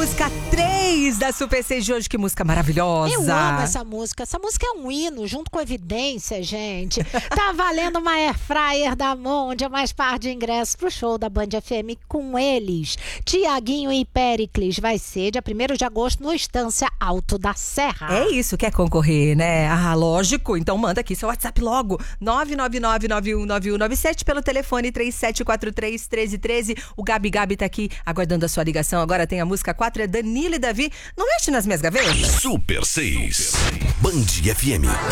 música 3 da Super 6 de hoje. Que música maravilhosa. Eu amo essa música. Essa música é um hino, junto com Evidência, gente. Tá valendo uma Air Fryer da Mondia, mais par de ingressos pro show da Band FM com eles. Tiaguinho e Péricles. Vai ser dia 1º de agosto no Estância Alto da Serra. É isso, quer concorrer, né? Ah, lógico. Então manda aqui seu WhatsApp logo. 999919197 pelo telefone 3743-1313. O Gabi tá aqui aguardando a sua ligação. Agora tem a música 4, é Danilo e Davi. Não mexe nas minhas gavetas. Super 6. Band FM.